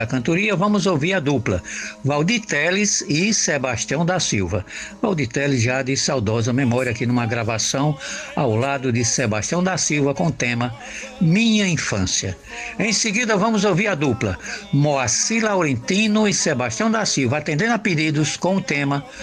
A cantoria, vamos ouvir a dupla Valdir Teles e Sebastião da Silva. Valdir Teles já de saudosa memória aqui numa gravação ao lado de Sebastião da Silva com o tema Minha Infância. Em seguida vamos ouvir a dupla Moacir Laurentino e Sebastião da Silva atendendo a pedidos com o tema